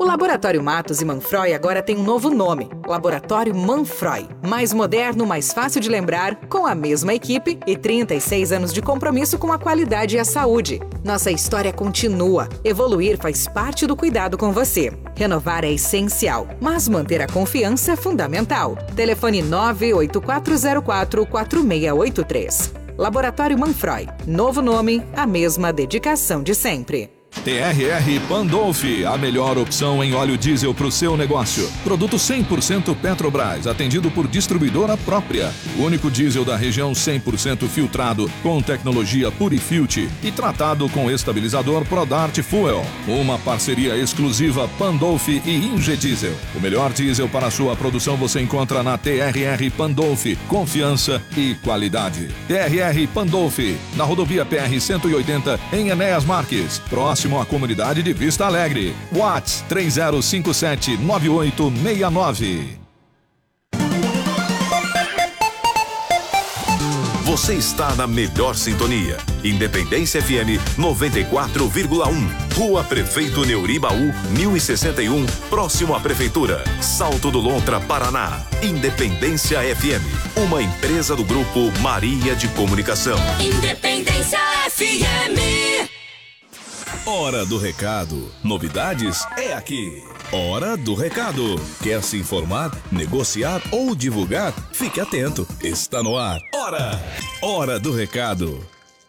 Laboratório Matos e Manfroy agora tem um novo nome, Laboratório Manfroy. Mais moderno, mais fácil de lembrar, com a mesma equipe e 36 anos de compromisso com a qualidade e a saúde. Nossa história continua. Evoluir faz parte do cuidado com você. Renovar é essencial, mas manter a confiança é fundamental. Telefone 98404-4683. Laboratório Manfroy. Novo nome, a mesma dedicação de sempre. TRR Pandolfi, a melhor opção em óleo diesel para o seu negócio. Produto 100% Petrobras, atendido por distribuidora própria. O único diesel da região 100% filtrado, com tecnologia Purifilt e tratado com estabilizador Prodart Fuel. Uma parceria exclusiva Pandolfi e Ingediesel. O melhor diesel para a sua produção você encontra na TRR Pandolfi. Confiança e qualidade. TRR Pandolfi, na rodovia PR 180, em Enéas Marques. Próximo à comunidade de Vista Alegre. WhatsApp 3057-9869. Você está na melhor sintonia. Independência FM 94,1. Rua Prefeito Neuribaú, 1061, próximo à Prefeitura. Salto do Lontra, Paraná. Independência FM, uma empresa do Grupo Maria de Comunicação. Independência FM. Hora do Recado. Novidades é aqui. Hora do Recado. Quer se informar, negociar ou divulgar? Fique atento. Está no ar. Hora do Recado.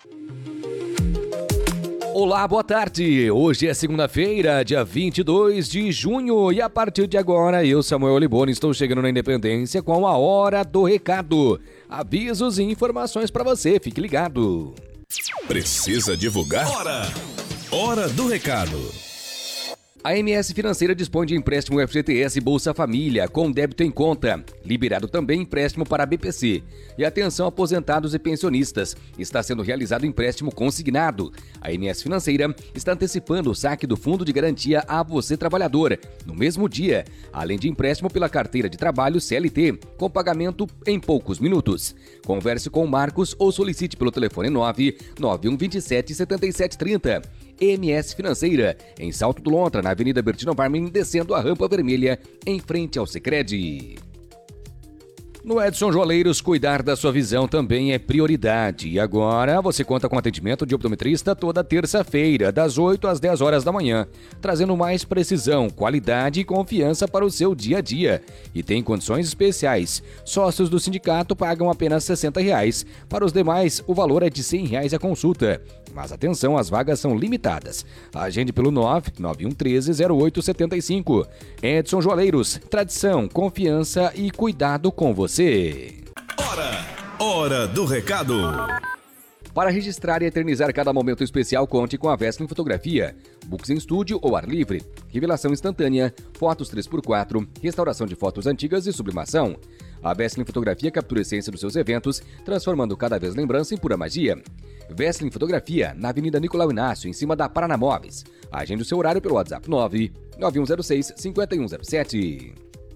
Olá, boa tarde. Hoje é segunda-feira, dia 22 de junho. E a partir de agora, eu, Samuel Liboni, estou chegando na Independência com a Hora do Recado. Avisos e informações para você. Fique ligado. Precisa divulgar? Hora do Recado. A MS Financeira dispõe de empréstimo FGTS Bolsa Família com débito em conta. Liberado também empréstimo para a BPC. E atenção aposentados e pensionistas. Está sendo realizado empréstimo consignado. A MS Financeira está antecipando o saque do Fundo de Garantia a você trabalhador no mesmo dia, além de empréstimo pela carteira de trabalho CLT, com pagamento em poucos minutos. Converse com o Marcos ou solicite pelo telefone 991277730. MS Financeira, em Salto do Lontra, na Avenida Bertino Barmin, descendo a Rampa Vermelha, em frente ao Sicredi. No Edson Joalheiros, cuidar da sua visão também é prioridade. E agora você conta com atendimento de optometrista toda terça-feira, das 8 às 10 horas da manhã, trazendo mais precisão, qualidade e confiança para o seu dia a dia. E tem condições especiais. Sócios do sindicato pagam apenas R$60. Para os demais, o valor é de R$100 a consulta. Mas atenção, as vagas são limitadas. Agende pelo 99113-0875. Edson Joalheiros, tradição, confiança e cuidado com você. Hora do Recado. Para registrar e eternizar cada momento especial, conte com a Vestlin Fotografia. Books em estúdio ou ar livre, revelação instantânea, fotos 3x4, restauração de fotos antigas e sublimação. A Vestlin Fotografia captura a essência dos seus eventos, transformando cada vez lembrança em pura magia. Vestlin Fotografia, na Avenida Nicolau Inácio, em cima da Paraná Móveis. Agende o seu horário pelo WhatsApp 99106-5107.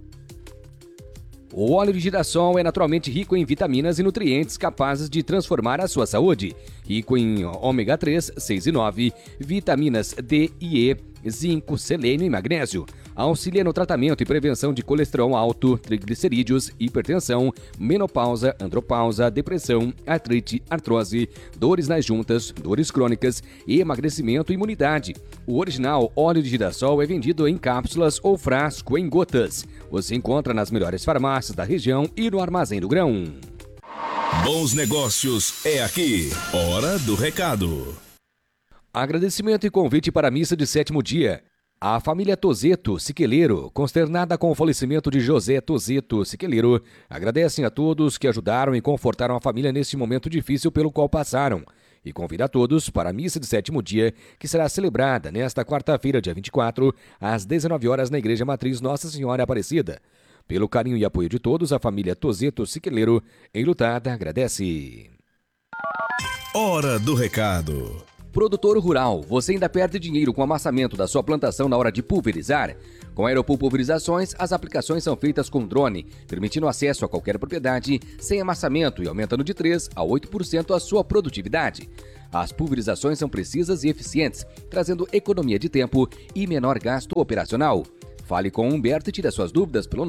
O óleo de girassol é naturalmente rico em vitaminas e nutrientes capazes de transformar a sua saúde. Rico em ômega 3, 6 e 9, vitaminas D e E, zinco, selênio e magnésio. Auxilia no tratamento e prevenção de colesterol alto, triglicerídeos, hipertensão, menopausa, andropausa, depressão, artrite, artrose, dores nas juntas, dores crônicas, emagrecimento e imunidade. O original óleo de girassol é vendido em cápsulas ou frasco em gotas. Você encontra nas melhores farmácias da região e no Armazém do Grão. Bons negócios é aqui. Hora do Recado. Agradecimento e convite para a missa de sétimo dia. A família Tozeto Siqueleiro, consternada com o falecimento de José Tozeto Siqueleiro, agradecem a todos que ajudaram e confortaram a família neste momento difícil pelo qual passaram. E convida a todos para a missa de sétimo dia, que será celebrada nesta quarta-feira, dia 24, às 19 horas na Igreja Matriz Nossa Senhora Aparecida. Pelo carinho e apoio de todos, a família Tozeto Siqueleiro, enlutada, agradece. Hora do Recado. Produtor rural, você ainda perde dinheiro com o amassamento da sua plantação na hora de pulverizar? Com a Aeropool Pulverizações, as aplicações são feitas com drone, permitindo acesso a qualquer propriedade, sem amassamento e aumentando de 3% a 8% a sua produtividade. As pulverizações são precisas e eficientes, trazendo economia de tempo e menor gasto operacional. Fale com o Humberto e tire suas dúvidas pelo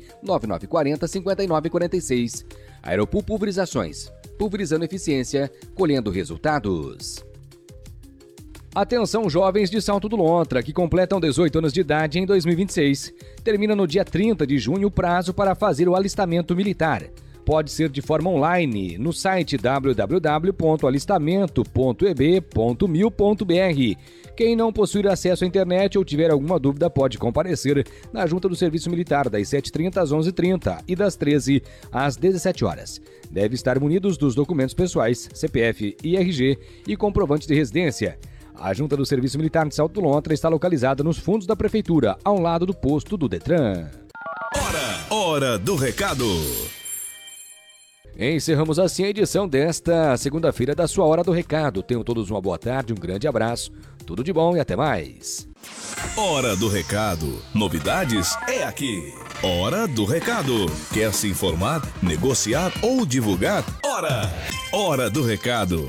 99940-5946. Aeropool Pulverizações. Pulverizando eficiência, colhendo resultados. Atenção, jovens de Salto do Lontra, que completam 18 anos de idade em 2026. Termina no dia 30 de junho o prazo para fazer o alistamento militar. Pode ser de forma online no site www.alistamento.eb.mil.br. Quem não possuir acesso à internet ou tiver alguma dúvida pode comparecer na Junta do Serviço Militar das 7h30 às 11h30 e das 13 às 17 horas. Deve estar munidos dos documentos pessoais, CPF e RG e comprovante de residência. A Junta do Serviço Militar de Salto do Lontra está localizada nos fundos da Prefeitura, ao lado do posto do Detran. Hora do recado. Encerramos assim a edição desta segunda-feira da sua Hora do Recado. Tenham todos uma boa tarde, um grande abraço, tudo de bom e até mais. Hora do Recado. Novidades é aqui. Hora do Recado. Quer se informar, negociar ou divulgar? Hora do Recado.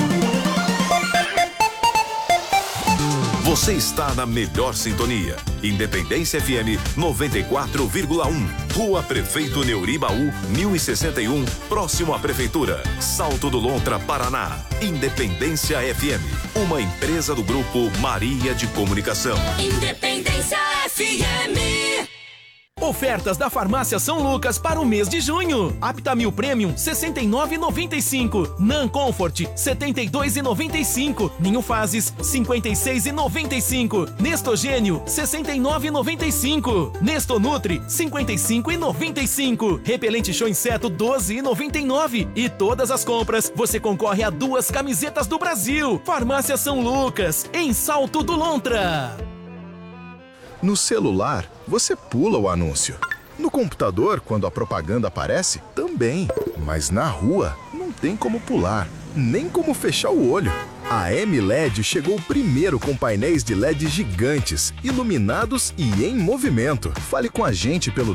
Você está na melhor sintonia. Independência FM 94,1. Rua Prefeito Neuribaú, 1061, próximo à Prefeitura. Salto do Lontra, Paraná. Independência FM, uma empresa do Grupo Maria de Comunicação. Independência FM. Ofertas da Farmácia São Lucas para o mês de junho. Aptamil Premium, R$ 69,95. Nan Comfort, R$ 72,95. Ninho Fases, R$ 56,95. Nestogênio, R$ 69,95. Nestonutri, R$ 55,95. Repelente Show Inseto, R$ 12,99. E todas as compras, você concorre a 2 camisetas do Brasil. Farmácia São Lucas, em Salto do Lontra. No celular, você pula o anúncio. No computador, quando a propaganda aparece, também. Mas na rua, não tem como pular, nem como fechar o olho. A M-LED chegou primeiro com painéis de LED gigantes, iluminados e em movimento. Fale com a gente pelo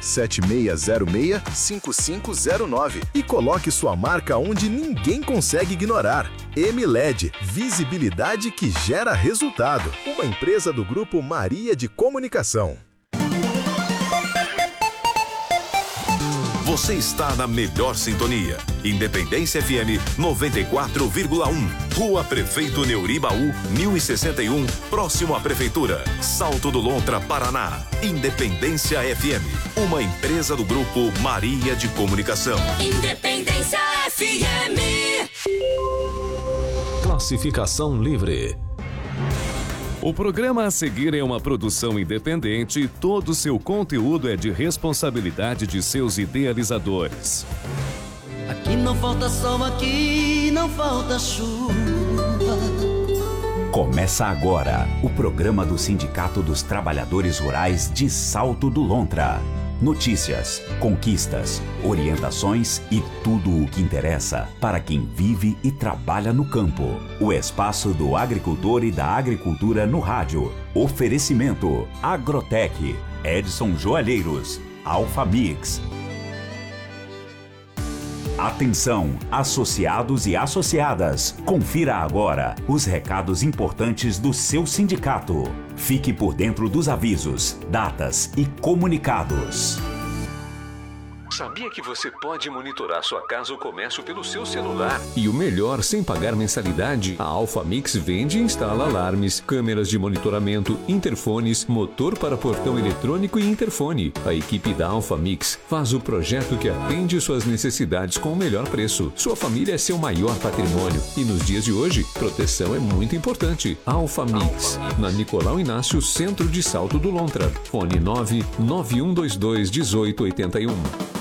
97606-5509 e coloque sua marca onde ninguém consegue ignorar. M-LED, visibilidade que gera resultado. Uma empresa do Grupo Maria de Comunicação. Você está na melhor sintonia. Independência FM 94,1. Rua Prefeito Neuribaú, 1061, próximo à Prefeitura. Salto do Lontra, Paraná. Independência FM, uma empresa do Grupo Maria de Comunicação. Independência FM. Classificação livre. O programa a seguir é uma produção independente e todo seu conteúdo é de responsabilidade de seus idealizadores. Aqui não falta sol, aqui não falta chuva. Começa agora o programa do Sindicato dos Trabalhadores Rurais de Salto do Lontra. Notícias, conquistas, orientações e tudo o que interessa para quem vive e trabalha no campo. O espaço do agricultor e da agricultura no rádio. Oferecimento: Agrotec, Edson Joalheiros, Alfa Mix. Atenção, associados e associadas. Confira agora os recados importantes do seu sindicato. Fique por dentro dos avisos, datas e comunicados. Sabia que você pode monitorar sua casa ou comércio pelo seu celular? E o melhor, sem pagar mensalidade? A Alfa Mix vende e instala alarmes, câmeras de monitoramento, interfones, motor para portão eletrônico e interfone. A equipe da Alfa Mix faz o projeto que atende suas necessidades com o melhor preço. Sua família é seu maior patrimônio. E nos dias de hoje, proteção é muito importante. Alfa Mix, na Nicolau Inácio, centro de Salto do Lontra. Fone 991221881.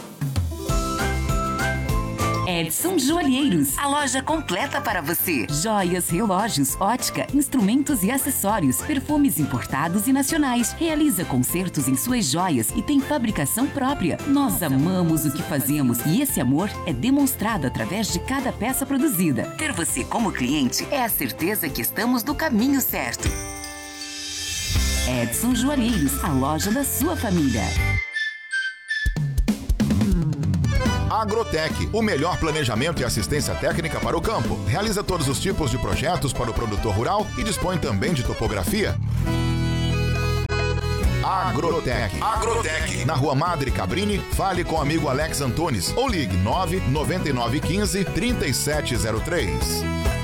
Edson Joalheiros, a loja completa para você. Joias, relógios, ótica, instrumentos e acessórios, perfumes importados e nacionais. Realiza consertos em suas joias e tem fabricação própria. Nós amamos o que fazemos e esse amor é demonstrado através de cada peça produzida. Ter você como cliente é a certeza que estamos no caminho certo. Edson Joalheiros, a loja da sua família. Agrotec, o melhor planejamento e assistência técnica para o campo. Realiza todos os tipos de projetos para o produtor rural e dispõe também de topografia. Agrotec. Agrotec. Na Rua Madre Cabrini, fale com o amigo Alex Antunes ou ligue 99915 3703.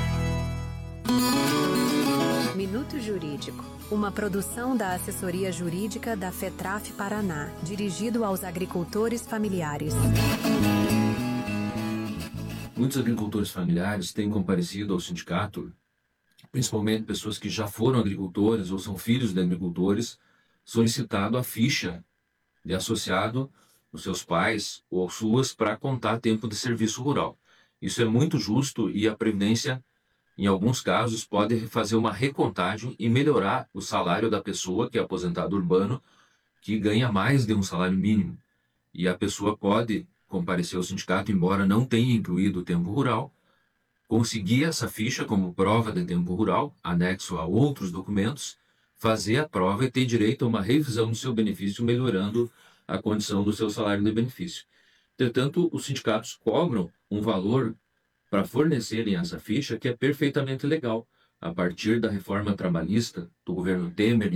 Minuto Jurídico, uma produção da Assessoria Jurídica da FETRAF Paraná, dirigido aos agricultores familiares. Muitos agricultores familiares têm comparecido ao sindicato, principalmente pessoas que já foram agricultores ou são filhos de agricultores, solicitado a ficha de associado dos seus pais ou suas para contar tempo de serviço rural. Isso é muito justo e a Previdência, em alguns casos, pode fazer uma recontagem e melhorar o salário da pessoa, que é aposentado urbano, que ganha mais de um salário mínimo. E a pessoa pode comparecer ao sindicato, embora não tenha incluído o tempo rural, conseguir essa ficha como prova de tempo rural, anexo a outros documentos, fazer a prova e ter direito a uma revisão do seu benefício, melhorando a condição do seu salário de benefício. Entretanto, os sindicatos cobram um valor para fornecerem essa ficha que é perfeitamente legal. A partir da reforma trabalhista do governo Temer, em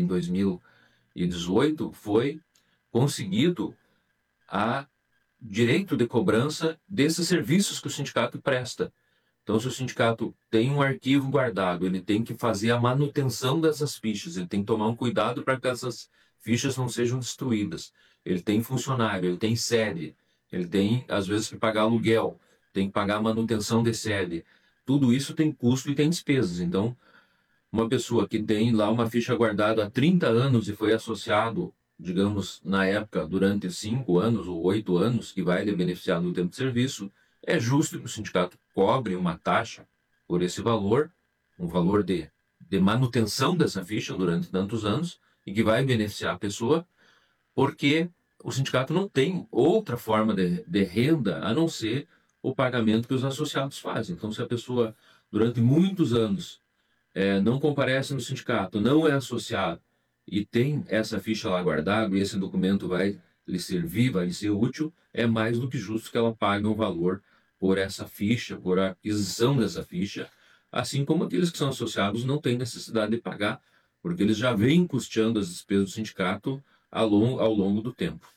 2018, foi conseguido a direito de cobrança desses serviços que o sindicato presta. Então, se o sindicato tem um arquivo guardado, ele tem que fazer a manutenção dessas fichas, ele tem que tomar um cuidado para que essas fichas não sejam destruídas. Ele tem funcionário, ele tem sede, ele tem, às vezes, que pagar aluguel, tem que pagar a manutenção de sede. Tudo isso tem custo e tem despesas. Então, uma pessoa que tem lá uma ficha guardada há 30 anos e foi associado, digamos, na época, durante 5 anos ou 8 anos, que vai lhe beneficiar do tempo de serviço, é justo que o sindicato cobre uma taxa por esse valor, um valor de manutenção dessa ficha durante tantos anos, e que vai beneficiar a pessoa, porque o sindicato não tem outra forma de renda a não ser o pagamento que os associados fazem. Então, se a pessoa, durante muitos anos, não comparece no sindicato, não é associado, e tem essa ficha lá guardada, e esse documento vai lhe servir, vai lhe ser útil, é mais do que justo que ela pague um valor por essa ficha, por a aquisição dessa ficha, assim como aqueles que são associados não têm necessidade de pagar, porque eles já vêm custeando as despesas do sindicato ao longo do tempo.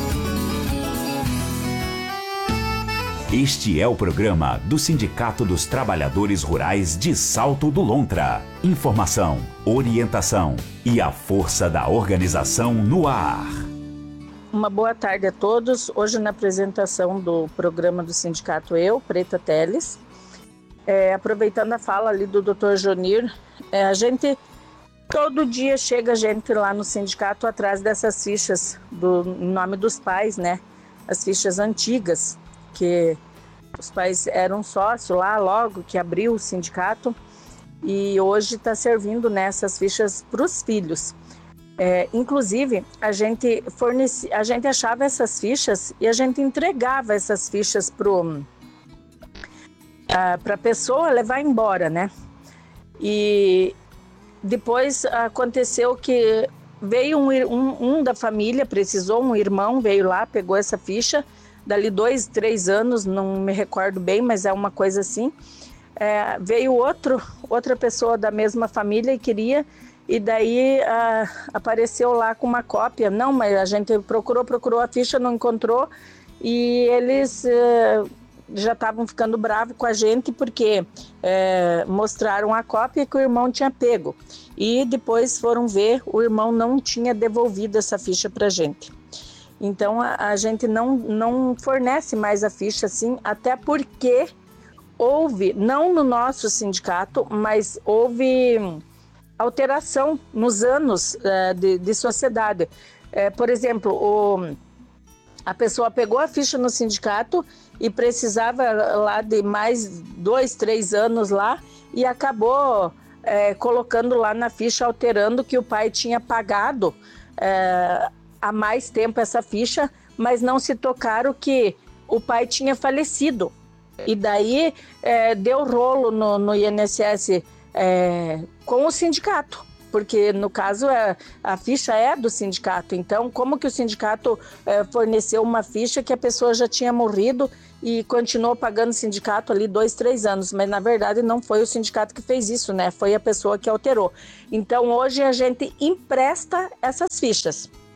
Este é o programa do Sindicato dos Trabalhadores Rurais de Salto do Lontra. Informação, orientação e a força da organização no ar. Uma boa tarde a todos. Hoje na apresentação do programa do sindicato eu, Preta Teles, aproveitando a fala ali do Dr. Jonir, a gente todo dia chega gente lá no sindicato atrás dessas fichas em nome dos pais, né? As fichas antigas, que os pais eram sócios lá logo que abriu o sindicato e hoje está servindo nessas fichas para os filhos. Inclusive, a gente achava essas fichas e a gente entregava essas fichas para a pessoa levar embora, né? E depois aconteceu que veio um da família, precisou, um irmão veio lá, pegou essa ficha, dali 2, 3 anos, não me recordo bem, mas é uma coisa assim. Veio outra pessoa da mesma família e queria, e daí apareceu lá com uma cópia. Não, mas a gente procurou a ficha, não encontrou, e eles já estavam ficando bravos com a gente porque mostraram a cópia que o irmão tinha pego. E depois foram ver, o irmão não tinha devolvido essa ficha para a gente. Então a gente não fornece mais a ficha assim, até porque houve, não no nosso sindicato, mas houve alteração nos anos de sociedade. Por exemplo, a pessoa pegou a ficha no sindicato e precisava lá de mais 2, 3 anos lá e acabou colocando lá na ficha, alterando que o pai tinha pagado há mais tempo essa ficha, mas não se tocaram que o pai tinha falecido. E daí deu rolo no INSS com o sindicato, porque no caso a ficha é do sindicato. Então, como que o sindicato forneceu uma ficha que a pessoa já tinha morrido e continuou pagando o sindicato ali 2, 3 anos? Mas na verdade não foi o sindicato que fez isso, né? Foi a pessoa que alterou. Então hoje a gente empresta essas fichas.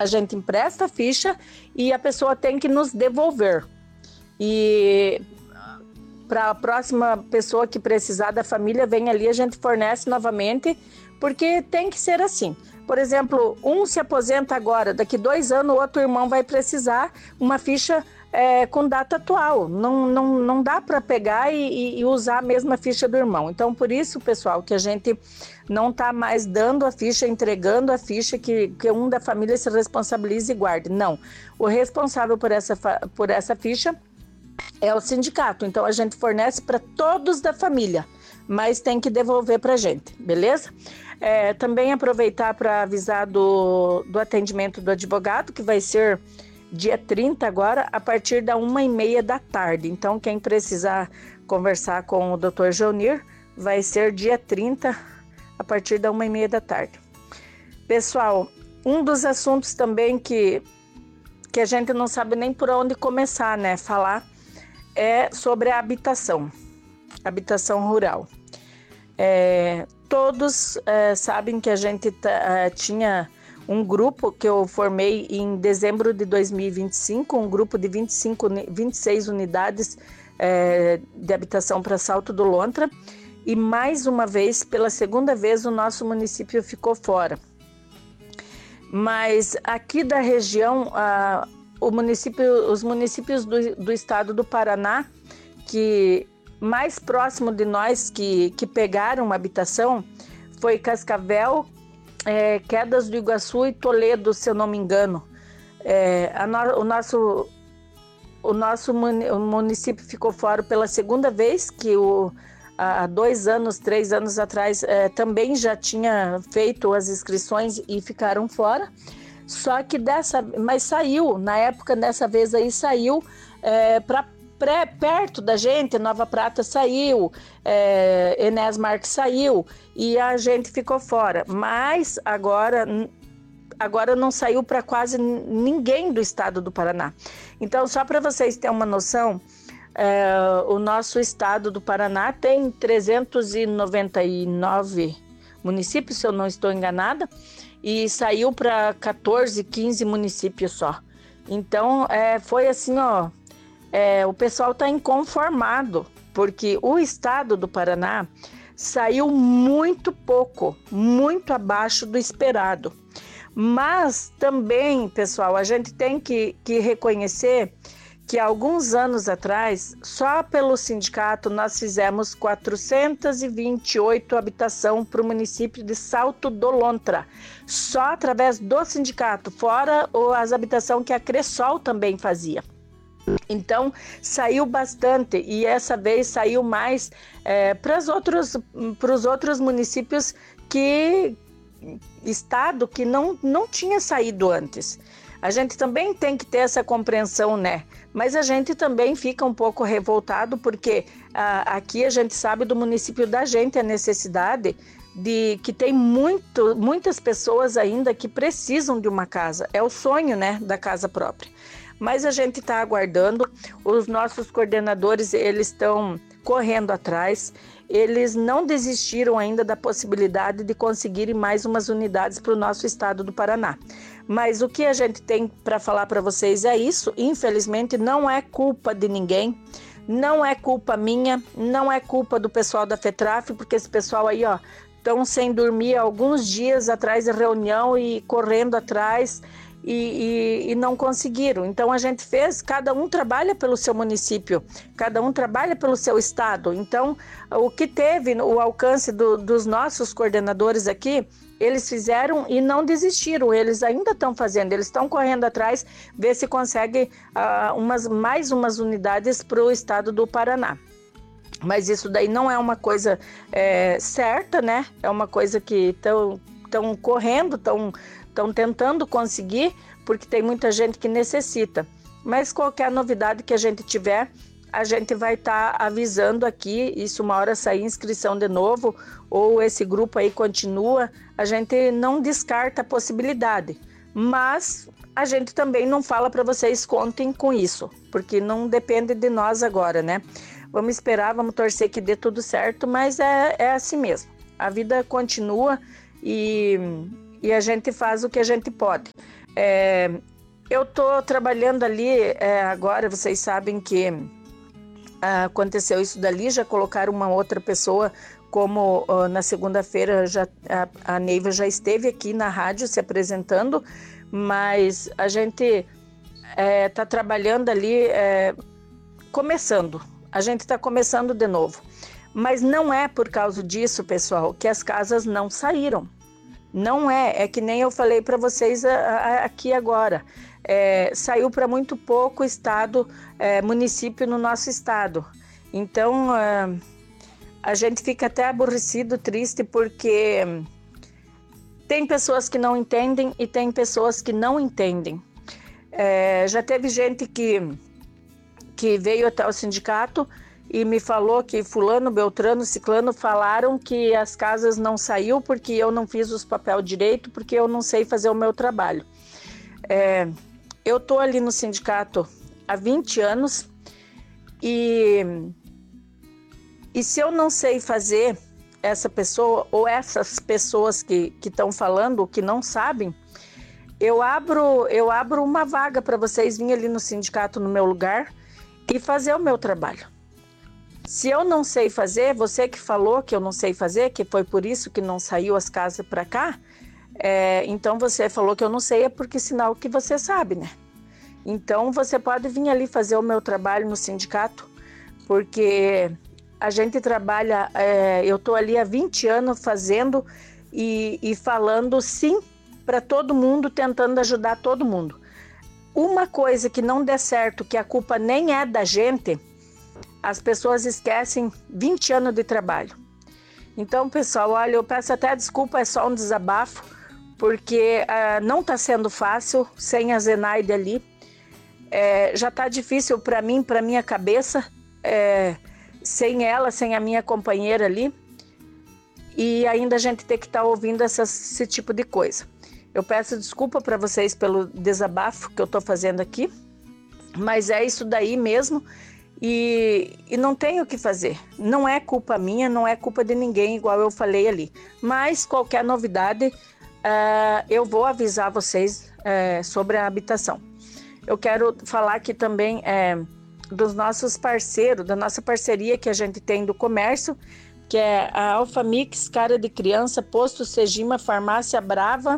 a gente empresta a ficha e a pessoa tem que nos devolver. E para a próxima pessoa que precisar da família, vem ali, a gente fornece novamente, porque tem que ser assim. Por exemplo, um se aposenta agora, daqui 2 anos o outro irmão vai precisar uma ficha com data atual. Não dá para pegar e usar a mesma ficha do irmão. Então, por isso, pessoal, que a gente não está mais dando a ficha, entregando a ficha, que um da família se responsabilize e guarde. Não. O responsável por essa ficha é o sindicato. Então, a gente fornece para todos da família, mas tem que devolver para a gente, beleza? Também aproveitar para avisar do atendimento do advogado, que vai ser dia 30 agora, a partir da 1h30 da tarde. Então, quem precisar conversar com o Dr. Johnir, vai ser dia 30, a partir da 1h30 da tarde. Pessoal, um dos assuntos também que a gente não sabe nem por onde começar, né, falar, é sobre a habitação rural. Todos sabem que a gente tinha um grupo que eu formei em dezembro de 2025, um grupo de 26 unidades de habitação para Salto do Lontra, e mais uma vez, pela segunda vez, o nosso município ficou fora. Mas aqui da região, os municípios do estado do Paraná, que mais próximo de nós que pegaram uma habitação, foi Cascavel, Quedas do Iguaçu e Toledo, se eu não me engano. O nosso município ficou fora pela segunda vez, que há 2 anos, 3 anos atrás, também já tinha feito as inscrições e ficaram fora. Só que mas saiu, na época, dessa vez aí, saiu para perto da gente, Nova Prata saiu, Enéas Marques saiu e a gente ficou fora. Mas agora não saiu para quase ninguém do estado do Paraná. Então, só para vocês terem uma noção, o nosso estado do Paraná tem 399 municípios, se eu não estou enganada, e saiu para 14, 15 municípios só. Então, foi assim, o pessoal está inconformado, porque o estado do Paraná saiu muito pouco, muito abaixo do esperado. Mas também, pessoal, a gente tem que reconhecer que há alguns anos atrás, só pelo sindicato, nós fizemos 428 habitação para o município de Salto do Lontra, só através do sindicato, fora as habitações que a Cressol também fazia. Então, saiu bastante, e essa vez saiu mais para os outros municípios estado que não tinha saído antes. A gente também tem que ter essa compreensão, né? Mas a gente também fica um pouco revoltado, porque aqui a gente sabe do município da gente a necessidade de que tem muitas pessoas ainda que precisam de uma casa. É o sonho, né, da casa própria. Mas a gente está aguardando, os nossos coordenadores, eles estão correndo atrás, eles não desistiram ainda da possibilidade de conseguirem mais umas unidades para o nosso estado do Paraná. Mas o que a gente tem para falar para vocês é isso, infelizmente não é culpa de ninguém, não é culpa minha, não é culpa do pessoal da FETRAF, porque esse pessoal aí, estão sem dormir alguns dias atrás de reunião e correndo atrás, e não conseguiram. Então a gente cada um trabalha pelo seu município, cada um trabalha pelo seu estado. Então o que teve o alcance dos nossos coordenadores aqui, eles fizeram e não desistiram, eles ainda estão fazendo, eles estão correndo atrás, ver se consegue mais umas unidades para o estado do Paraná. Mas isso daí não é uma coisa certa, né? É uma coisa que estão correndo, estão tentando conseguir, porque tem muita gente que necessita. Mas qualquer novidade que a gente tiver, a gente vai estar avisando aqui. Isso, uma hora sair inscrição de novo, ou esse grupo aí continua, a gente não descarta a possibilidade. Mas a gente também não fala para vocês contem com isso, porque não depende de nós agora, né? Vamos esperar, vamos torcer que dê tudo certo, mas é assim mesmo. A vida continua e e a gente faz o que a gente pode. Eu estou trabalhando ali agora, vocês sabem que aconteceu isso dali, já colocaram uma outra pessoa, como na segunda-feira a Neiva já esteve aqui na rádio se apresentando, mas a gente está trabalhando ali, começando, a gente está começando de novo. Mas não é por causa disso, pessoal, que as casas não saíram. Não é que nem eu falei para vocês aqui agora. Saiu para muito pouco estado, município no nosso estado. Então, a gente fica até aborrecido, triste, porque tem pessoas que não entendem e tem pessoas que não entendem. Já teve gente que veio até o sindicato e me falou que fulano, beltrano, ciclano falaram que as casas não saiu porque eu não fiz os papel direito, porque eu não sei fazer o meu trabalho. Eu estou ali no sindicato há 20 anos e se eu não sei fazer essa pessoa ou essas pessoas que estão falando, que não sabem, eu abro uma vaga para vocês virem ali no sindicato no meu lugar e fazer o meu trabalho. Se eu não sei fazer, você que falou que eu não sei fazer, que foi por isso que não saiu as casas para cá, então você falou que eu não sei, é porque sinal que você sabe, né? Então você pode vir ali fazer o meu trabalho no sindicato, porque a gente trabalha, eu estou ali há 20 anos fazendo e falando sim para todo mundo, tentando ajudar todo mundo. Uma coisa que não der certo, que a culpa nem é da gente, as pessoas esquecem 20 anos de trabalho. Então, pessoal, olha, eu peço até desculpa, é só um desabafo, porque não está sendo fácil sem a Zenaide ali. Já está difícil para mim, para minha cabeça, sem ela, sem a minha companheira ali. E ainda a gente tem que estar ouvindo esse tipo de coisa. Eu peço desculpa para vocês pelo desabafo que eu estou fazendo aqui, mas é isso daí mesmo. E não tenho o que fazer. Não é culpa minha, não é culpa de ninguém, igual eu falei ali. Mas qualquer novidade, eu vou avisar vocês sobre a habitação. Eu quero falar aqui também dos nossos parceiros, da nossa parceria que a gente tem do comércio, que é a Alfamix, Cara de Criança, Posto Sejima, Farmácia Brava.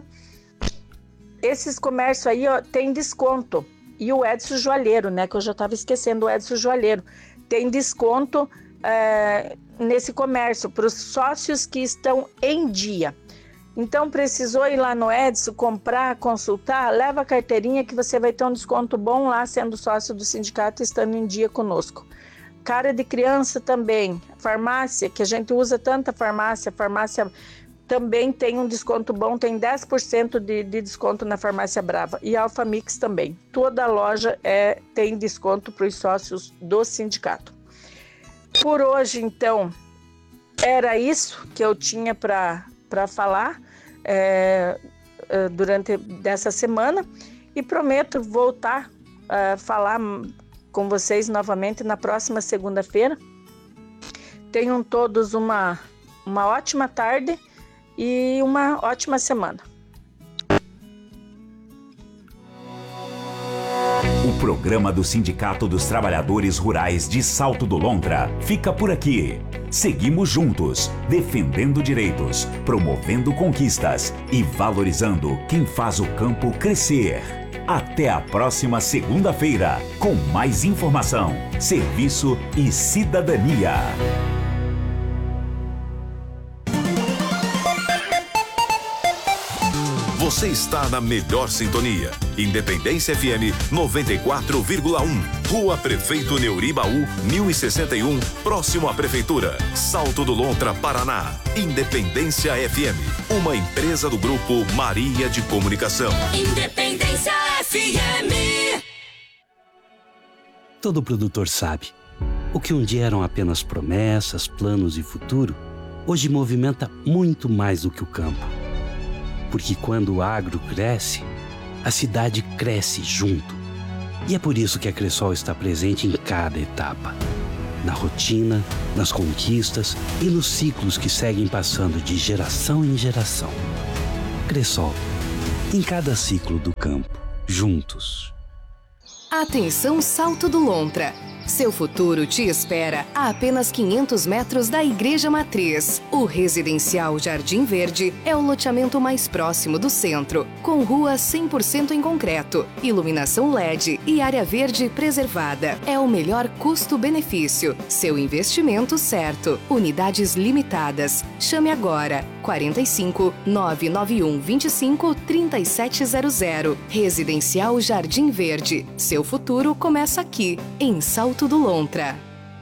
Esses comércios aí tem desconto. E o Edson Joalheiro, né? Que eu já estava esquecendo, o Edson Joalheiro. Tem desconto nesse comércio para os sócios que estão em dia. Então, precisou ir lá no Edson, comprar, consultar, leva a carteirinha que você vai ter um desconto bom lá, sendo sócio do sindicato e estando em dia conosco. Cara de Criança também. Farmácia, que a gente usa tanta farmácia também tem um desconto bom, tem 10% de desconto na Farmácia Brava. E a Alfamix também. Toda loja tem desconto para os sócios do sindicato. Por hoje, então, era isso que eu tinha para falar durante dessa semana. E prometo voltar a falar com vocês novamente na próxima segunda-feira. Tenham todos uma ótima tarde e uma ótima semana. O programa do Sindicato dos Trabalhadores Rurais de Salto do Lontra fica por aqui. Seguimos juntos, defendendo direitos, promovendo conquistas e valorizando quem faz o campo crescer. Até a próxima segunda-feira, com mais informação, serviço e cidadania. Você está na melhor sintonia. Independência FM 94,1. Rua Prefeito Neuribaú, 1061, próximo à Prefeitura. Salto do Lontra, Paraná. Independência FM, uma empresa do Grupo Maria de Comunicação. Independência FM. Todo produtor sabe. O que um dia eram apenas promessas, planos e futuro, hoje movimenta muito mais do que o campo. Porque quando o agro cresce, a cidade cresce junto. E é por isso que a Cressol está presente em cada etapa. Na rotina, nas conquistas e nos ciclos que seguem passando de geração em geração. Cressol, em cada ciclo do campo, juntos. Atenção Salto do Lontra. Seu futuro te espera a apenas 500 metros da Igreja Matriz. O residencial Jardim Verde é o loteamento mais próximo do centro, com rua 100% em concreto, iluminação LED e área verde preservada. É o melhor custo-benefício. Seu investimento certo. Unidades limitadas. Chame agora. 45 991 25 3700. Residencial Jardim Verde. Seu futuro começa aqui, em Salto do Lontra.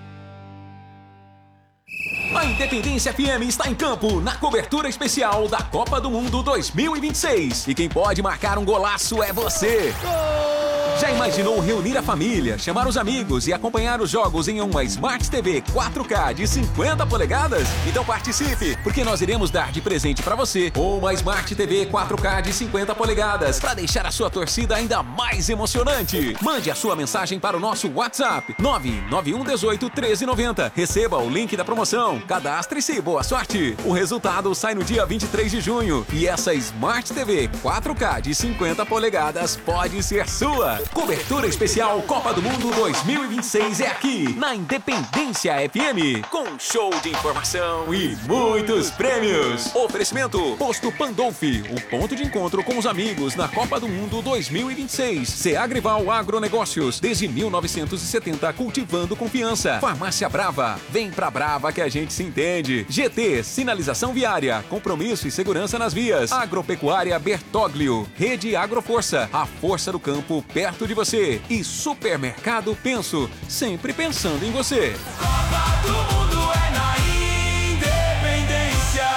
A Independência FM está em campo na cobertura especial da Copa do Mundo 2026. E quem pode marcar um golaço é você. Já imaginou reunir a família, chamar os amigos e acompanhar os jogos em uma Smart TV 4K de 50 polegadas? Então participe, porque nós iremos dar de presente para você uma Smart TV 4K de 50 polegadas para deixar a sua torcida ainda mais emocionante. Mande a sua mensagem para o nosso WhatsApp 99118 1390. Receba o link da promoção. Cadastre-se e boa sorte. O resultado sai no dia 23 de junho e essa Smart TV 4K de 50 polegadas pode ser sua. Cobertura especial Copa do Mundo 2026 é aqui, na Independência FM, com show de informação e muitos prêmios. Oferecimento Posto Pandolfi, o ponto de encontro com os amigos na Copa do Mundo 2026. Seagrival Agronegócios, desde 1970, cultivando confiança. Farmácia Brava, vem pra Brava que a gente se entende. GT, sinalização viária, compromisso e segurança nas vias. Agropecuária Bertoglio, Rede Agroforça, a força do campo perto de você. E Supermercado Penso, sempre pensando em você. Copa do Mundo é na Independência.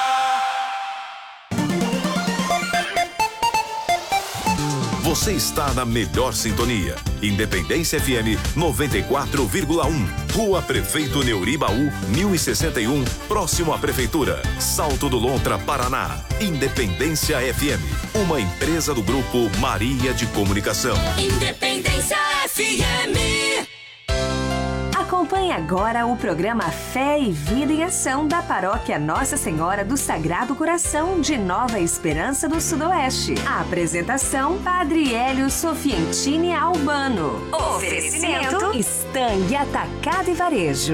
Você está na melhor sintonia. Independência FM 94,1. Rua Prefeito Neuribaú, 1061, próximo à Prefeitura. Salto do Lontra, Paraná. Independência FM, uma empresa do Grupo Maria de Comunicação. Independência FM. Acompanhe agora o programa Fé e Vida em Ação da Paróquia Nossa Senhora do Sagrado Coração de Nova Esperança do Sudoeste. A apresentação, Padre Hélio Sofientini Albano. Oferecimento, Stang Atacado e Varejo.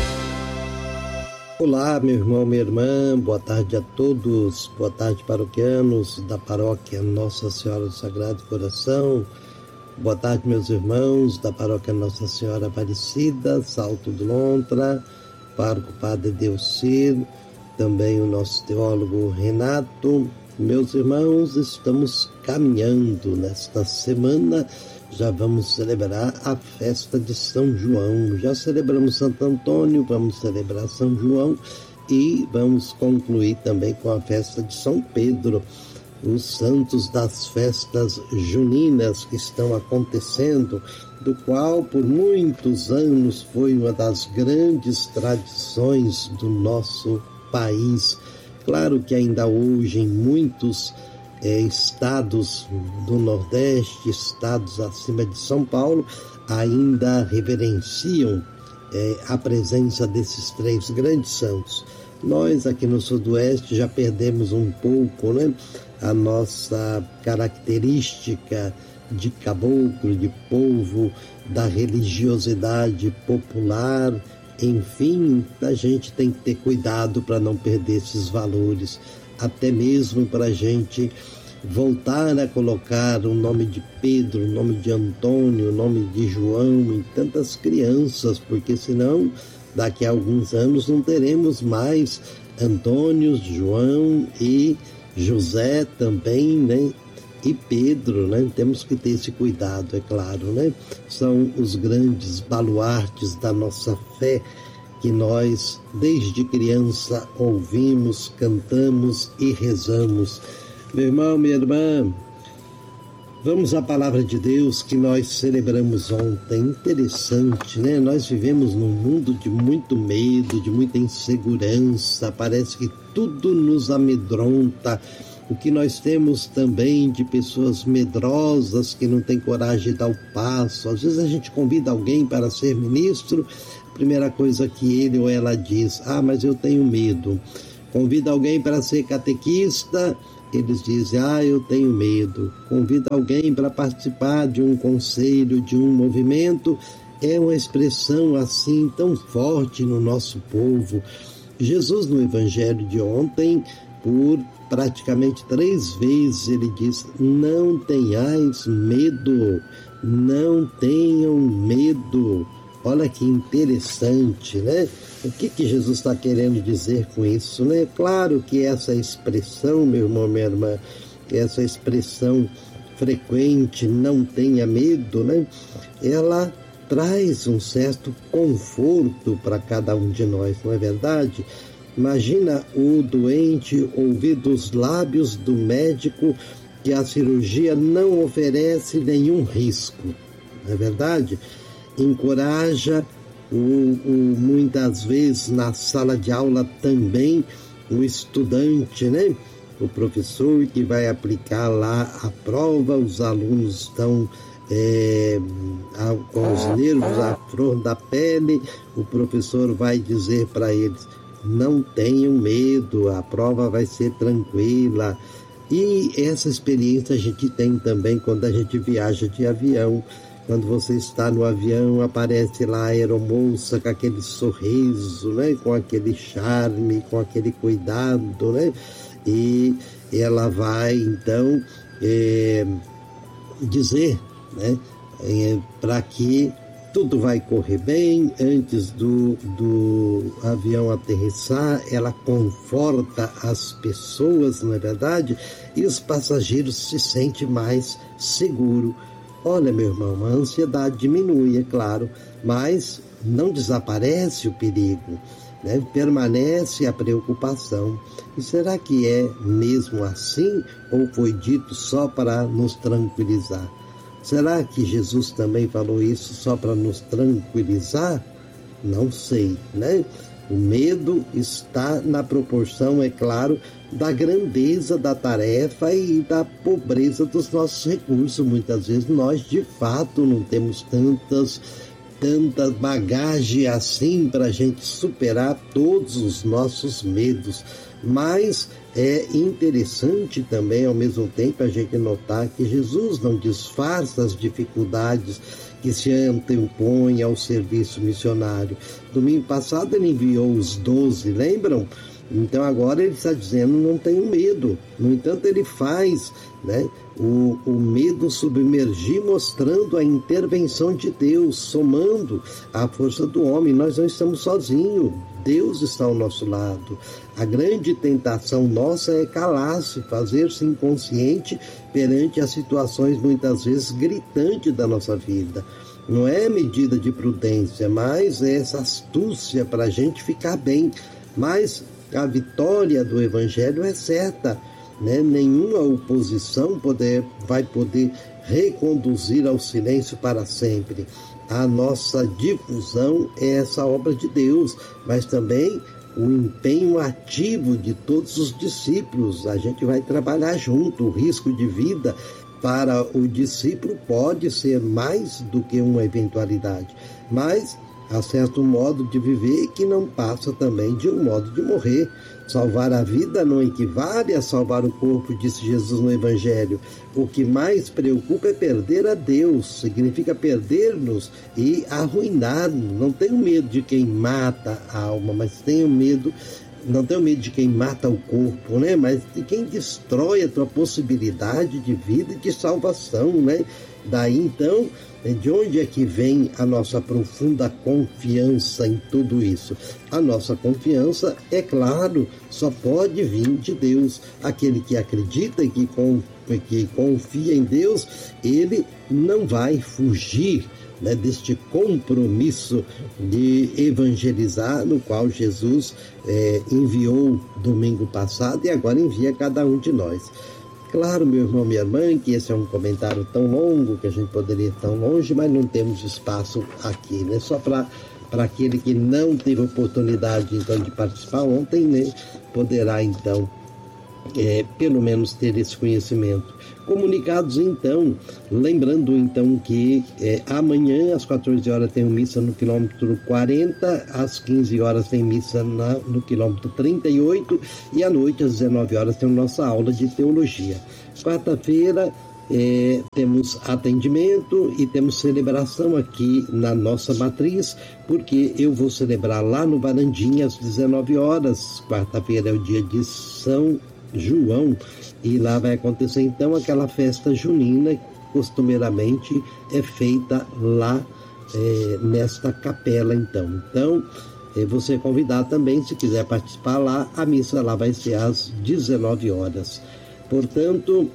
Olá, meu irmão, minha irmã, boa tarde a todos, boa tarde paroquianos da Paróquia Nossa Senhora do Sagrado Coração. Boa tarde, meus irmãos da Paróquia Nossa Senhora Aparecida, Salto do Lontra, Pároco Padre Delcir, também o nosso teólogo Renato. Meus irmãos, estamos caminhando nesta semana, já vamos celebrar a festa de São João. Já celebramos Santo Antônio, vamos celebrar São João e vamos concluir também com a festa de São Pedro. Os santos das festas juninas que estão acontecendo, do qual por muitos anos foi uma das grandes tradições do nosso país. Claro que ainda hoje em muitos estados do Nordeste, estados acima de São Paulo, ainda reverenciam a presença desses três grandes santos. Nós aqui no Sudoeste já perdemos um pouco, né? A nossa característica de caboclo, de povo, da religiosidade popular, enfim, a gente tem que ter cuidado para não perder esses valores, até mesmo para a gente voltar a colocar o nome de Pedro, o nome de Antônio, o nome de João em tantas crianças, porque senão daqui a alguns anos não teremos mais Antônio, João e José também, né? E Pedro, né? Temos que ter esse cuidado, é claro, né? São os grandes baluartes da nossa fé que nós, desde criança, ouvimos, cantamos e rezamos. Meu irmão, minha irmã, vamos à palavra de Deus que nós celebramos ontem. Interessante, né? Nós vivemos num mundo de muito medo, de muita insegurança, parece que tudo nos amedronta. O que nós temos também de pessoas medrosas que não têm coragem de dar o passo. Às vezes a gente convida alguém para ser ministro, a primeira coisa que ele ou ela diz, mas eu tenho medo. Convida alguém para ser catequista, eles dizem, eu tenho medo. Convida alguém para participar de um conselho, de um movimento. É uma expressão assim tão forte no nosso povo. Jesus, no Evangelho de ontem, por praticamente 3 vezes, ele diz, não tenhais medo, não tenham medo. Olha que interessante, né? O que Jesus está querendo dizer com isso, né? Claro que essa expressão, meu irmão, minha irmã, essa expressão frequente, não tenha medo, né? Ela traz um certo conforto para cada um de nós, não é verdade? Imagina o doente ouvir dos lábios do médico que a cirurgia não oferece nenhum risco, não é verdade? Encoraja muitas vezes na sala de aula também o estudante, né? O professor que vai aplicar lá a prova, os alunos estão com os nervos à flor da pele, o professor vai dizer para eles, não tenham medo, a prova vai ser tranquila. E essa experiência a gente tem também quando a gente viaja de avião. Quando você está no avião, aparece lá a aeromoça com aquele sorriso, né? Com aquele charme, com aquele cuidado, né? E ela vai, então, dizer, né? Para que tudo vai correr bem. Antes do avião aterrissar, ela conforta as pessoas, não é verdade? E os passageiros se sentem mais seguros. Olha, meu irmão, a ansiedade diminui, é claro, mas não desaparece o perigo, né? Permanece a preocupação. E será que é mesmo assim ou foi dito só para nos tranquilizar? Será que Jesus também falou isso só para nos tranquilizar? Não sei, né? O medo está na proporção, é claro, da grandeza da tarefa e da pobreza dos nossos recursos. Muitas vezes nós, de fato, não temos tanta bagagem assim para a gente superar todos os nossos medos. Mas é interessante também, ao mesmo tempo, a gente notar que Jesus não disfarça as dificuldades que se antepõem ao serviço missionário. Domingo passado ele enviou os 12, lembram? Então agora ele está dizendo, não tenho medo. No entanto, ele faz, né, o medo submergir, mostrando a intervenção de Deus, somando a força do homem. Nós não estamos sozinhos, Deus está ao nosso lado. A grande tentação nossa é calar-se, fazer-se inconsciente perante as situações muitas vezes gritantes da nossa vida. Não é medida de prudência, mas é essa astúcia para a gente ficar bem. Mas a vitória do Evangelho é certa, né? Nenhuma oposição vai poder reconduzir ao silêncio para sempre. A nossa difusão é essa obra de Deus, mas também o empenho ativo de todos os discípulos. A gente vai trabalhar junto. O risco de vida para o discípulo pode ser mais do que uma eventualidade, mas há certo modo de viver que não passa também de um modo de morrer. Salvar a vida não equivale a salvar o corpo, disse Jesus no Evangelho. O que mais preocupa é perder a Deus, significa perder-nos e arruinar-nos. Não tenho medo de quem mata a alma, mas não tenho medo de quem mata o corpo, né? Mas de quem destrói a tua possibilidade de vida e de salvação, né? Daí então, de onde é que vem a nossa profunda confiança em tudo isso? A nossa confiança, é claro, só pode vir de Deus. Aquele que acredita e que confia em Deus, ele não vai fugir, né, deste compromisso de evangelizar, no qual Jesus enviou domingo passado e agora envia cada um de nós. Claro, meu irmão, minha irmã, que esse é um comentário tão longo, que a gente poderia ir tão longe, mas não temos espaço aqui, né? Só para aquele que não teve oportunidade, então, de participar ontem, né? Poderá, então, pelo menos ter esse conhecimento. Comunicados então, lembrando então que amanhã às 14 horas tem missa no quilômetro 40, às 15 horas tem missa no quilômetro 38 e à noite às 19 horas tem nossa aula de teologia. Quarta-feira temos atendimento e temos celebração aqui na nossa matriz, porque eu vou celebrar lá no Varandinha às 19 horas. Quarta-feira é o dia de São João e lá vai acontecer então aquela festa junina que costumeiramente é feita lá nesta capela então. Então você é convidado também, se quiser participar lá, a missa lá vai ser às 19 horas. Portanto,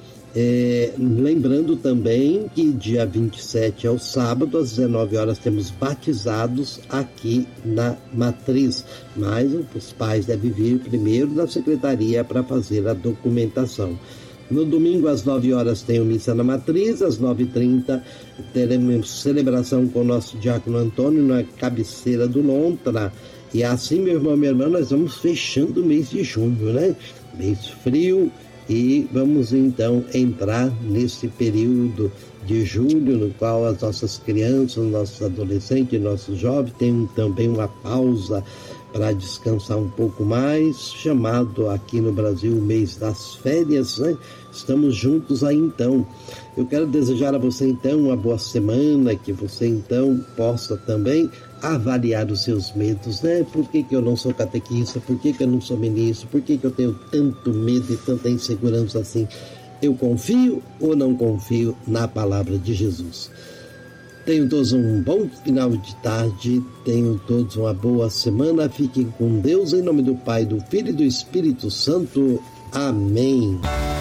lembrando também que dia 27 é o sábado, às 19 horas temos batizados aqui na matriz, mas os pais devem vir primeiro na secretaria para fazer a documentação. No domingo às 9 horas tem o missa na matriz, às 9h30 teremos celebração com o nosso diácono Antônio na cabeceira do Lontra. E assim, meu irmão, minha irmã, nós vamos fechando o mês de junho, né? Mês frio. E vamos então entrar nesse período de julho, no qual as nossas crianças, nossos adolescentes, nossos jovens têm também uma pausa para descansar um pouco mais, chamado aqui no Brasil o mês das férias, né? Estamos juntos aí então. Eu quero desejar a você então uma boa semana, que você então possa também avaliar os seus medos, né? Por que eu não sou catequista? Por que eu não sou ministro? Por que eu tenho tanto medo e tanta insegurança assim? Eu confio ou não confio na palavra de Jesus? Tenham todos um bom final de tarde, tenham todos uma boa semana, fiquem com Deus, em nome do Pai, do Filho e do Espírito Santo. Amém.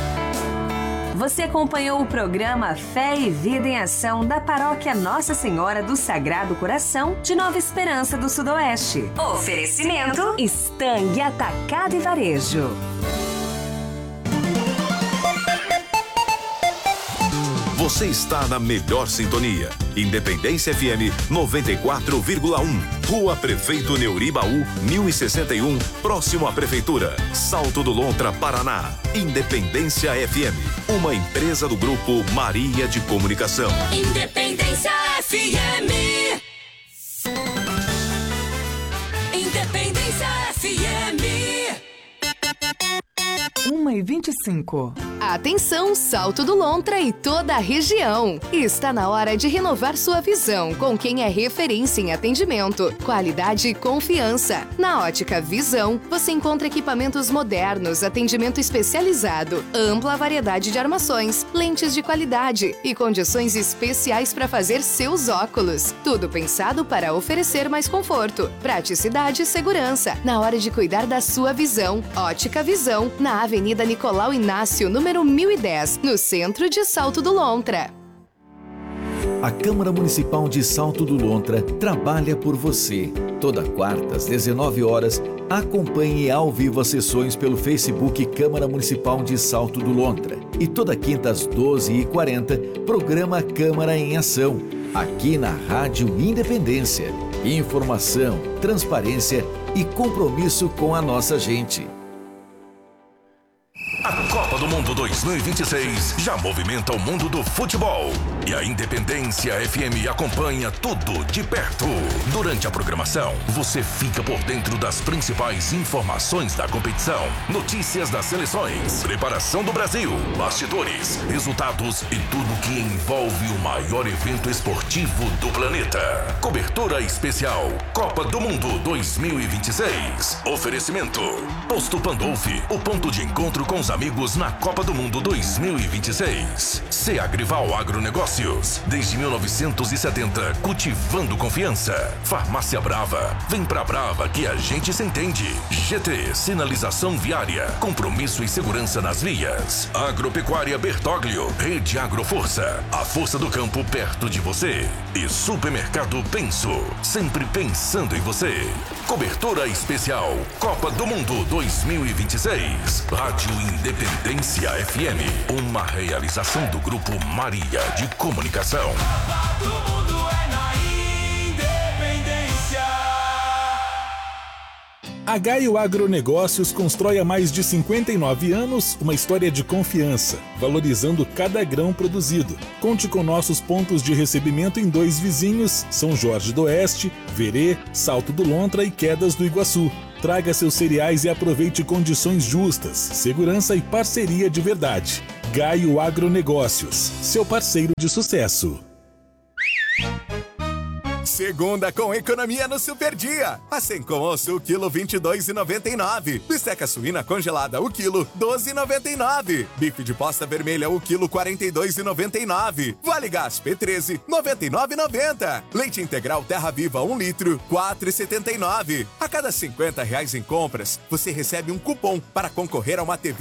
Você acompanhou o programa Fé e Vida em Ação da Paróquia Nossa Senhora do Sagrado Coração de Nova Esperança do Sudoeste. Oferecimento Stang Atacado e Varejo. Você está na melhor sintonia. Independência FM 94,1. Rua Prefeito Neuribaú, 1061, próximo à Prefeitura. Salto do Lontra, Paraná. Independência FM, uma empresa do Grupo Maria de Comunicação. Independência FM. Independência FM. 1h25. Atenção, Salto do Lontra e toda a região. Está na hora de renovar sua visão com quem é referência em atendimento, qualidade e confiança. Na Ótica Visão, você encontra equipamentos modernos, atendimento especializado, ampla variedade de armações, lentes de qualidade e condições especiais para fazer seus óculos. Tudo pensado para oferecer mais conforto, praticidade e segurança na hora de cuidar da sua visão. Ótica Visão, na Avenida Nicolau Inácio, número 1010, no centro de Salto do Lontra. A Câmara Municipal de Salto do Lontra trabalha por você. Toda quarta, às 19 horas, acompanhe ao vivo as sessões pelo Facebook Câmara Municipal de Salto do Lontra. E toda quinta, às 12h40, programa Câmara em Ação, aqui na Rádio Independência. Informação, transparência e compromisso com a nossa gente. A Copa do Mundo 2026 já movimenta o mundo do futebol. E a Independência FM acompanha tudo de perto. Durante a programação, você fica por dentro das principais informações da competição, notícias das seleções, preparação do Brasil, bastidores, resultados e tudo que envolve o maior evento esportivo do planeta. Cobertura especial Copa do Mundo 2026. Oferecimento Posto Pandolfi, o ponto de encontro com os amigos na Copa do Mundo 2026. Seagrival Agronegócios, desde 1970, cultivando confiança. Farmácia Brava, vem pra Brava que a gente se entende. GT, sinalização viária, compromisso e segurança nas vias. Agropecuária Bertoglio, Rede Agroforça, a força do campo perto de você. E Supermercado Penso, sempre pensando em você. Cobertura especial Copa do Mundo 2026. Rádio Independência FM, uma realização do Grupo Maria de Comunicação. Todo mundo é na Independência. A Gaio Agronegócios constrói há mais de 59 anos uma história de confiança, valorizando cada grão produzido. Conte com nossos pontos de recebimento em 2 vizinhos, São Jorge do Oeste, Verê, Salto do Lontra e Quedas do Iguaçu. Traga seus cereais e aproveite condições justas, segurança e parceria de verdade. Gaio Agronegócios, seu parceiro de sucesso. Segunda com economia no Super Dia. A Sencom Osso, o quilo R$ 22,99. Bisteca suína congelada, o quilo R$ 12,99. Bife de posta vermelha, o quilo R$ 42,99. Vale Gás P13, R$ 99,90. Leite integral Terra Viva, 1 litro, R$ 4,79. A cada R$ 50 em compras, você recebe um cupom para concorrer a uma TV